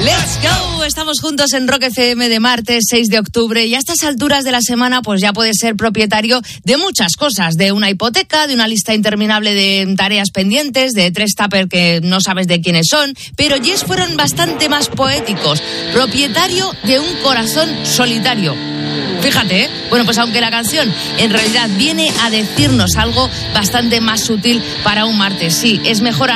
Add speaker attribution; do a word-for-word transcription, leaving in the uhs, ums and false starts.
Speaker 1: Let's go. Estamos juntos en Rock F M de martes seis de octubre y a estas alturas de la semana pues ya puedes ser propietario de muchas cosas, de una hipoteca, de una lista interminable de tareas pendientes, de tres tuppers que no sabes de quiénes son, pero Yes fueron bastante más poéticos. Propietario de un corazón solitario. Fíjate, ¿eh? Bueno, pues aunque la canción en realidad viene a decirnos algo bastante más sutil para un martes, sí, es mejor